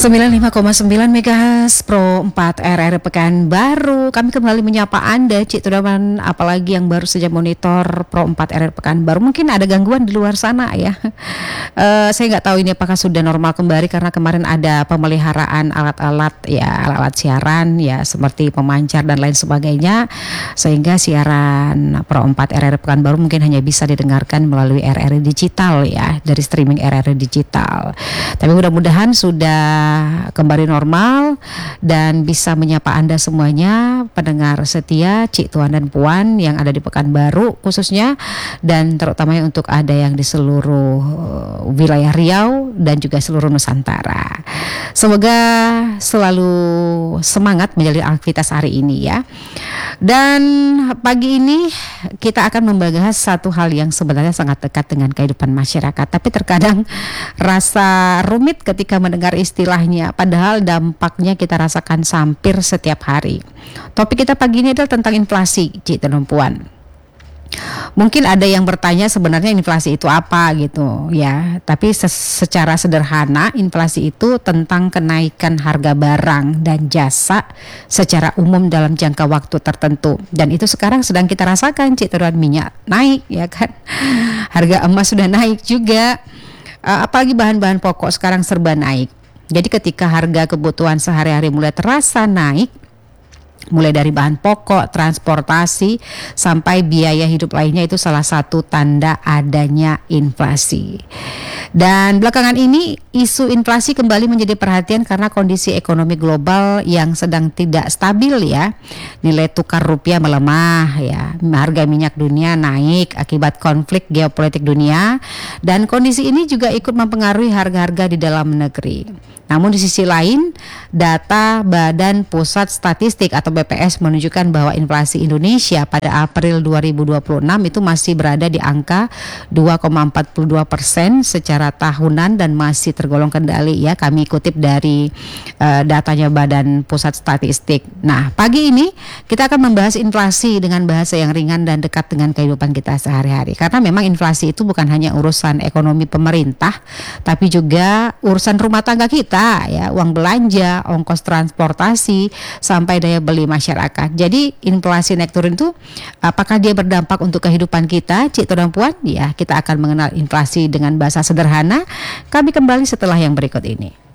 95,9 MHz Pro 4 RRI Pekanbaru. Kami kembali menyapa Anda, Cik Tudaman, apalagi yang baru saja monitor Pro 4 RRI Pekanbaru. Mungkin ada gangguan di luar sana ya. Saya nggak tahu ini apakah sudah normal kembali, karena kemarin ada pemeliharaan alat-alat siaran ya, seperti pemancar dan lain sebagainya, sehingga siaran Pro 4 RRI Pekanbaru mungkin hanya bisa didengarkan melalui RRI digital ya, dari streaming RRI digital. Tapi mudah-mudahan sudah kembali normal dan bisa menyapa Anda semuanya, pendengar setia Cik Tuan dan Puan yang ada di Pekanbaru khususnya, dan terutamanya untuk ada yang di seluruh wilayah Riau dan juga seluruh Nusantara. Semoga selalu semangat menjalani aktivitas hari ini ya. Dan pagi ini kita akan membahas satu hal yang sebenarnya sangat dekat dengan kehidupan masyarakat, tapi terkadang rasa rumit ketika mendengar istilahnya, padahal dampaknya kita rasakan hampir setiap hari. Topik kita pagi ini adalah tentang inflasi, Cik dan Puan. Mungkin ada yang bertanya sebenarnya inflasi itu apa gitu ya. Tapi secara sederhana, inflasi itu tentang kenaikan harga barang dan jasa secara umum dalam jangka waktu tertentu. Dan itu sekarang sedang kita rasakan, Cik Tuan. Minyak naik ya kan. Harga emas sudah naik juga. Apalagi bahan-bahan pokok sekarang serba naik. Jadi ketika harga kebutuhan sehari-hari mulai terasa naik, mulai dari bahan pokok, transportasi, sampai biaya hidup lainnya, itu salah satu tanda adanya inflasi. Dan belakangan ini isu inflasi kembali menjadi perhatian karena kondisi ekonomi global yang sedang tidak stabil ya. Nilai tukar rupiah melemah ya, harga minyak dunia naik akibat konflik geopolitik dunia, dan kondisi ini juga ikut mempengaruhi harga-harga di dalam negeri. Namun di sisi lain, data Badan Pusat Statistik atau BPS menunjukkan bahwa inflasi Indonesia pada April 2026 itu masih berada di angka 2,42% secara tahunan dan masih tergolong kendali ya. Kami kutip dari datanya Badan Pusat Statistik. Nah, pagi ini kita akan membahas inflasi dengan bahasa yang ringan dan dekat dengan kehidupan kita sehari-hari. Karena memang inflasi itu bukan hanya urusan ekonomi pemerintah, tapi juga urusan rumah tangga kita ya, uang belanja, ongkos transportasi, sampai daya beli masyarakat. Jadi inflasi naik turun itu apakah dia berdampak untuk kehidupan kita, Cik dan Puan? Ya, kita akan mengenal inflasi dengan bahasa sederhana. Kami kembali setelah yang berikut ini.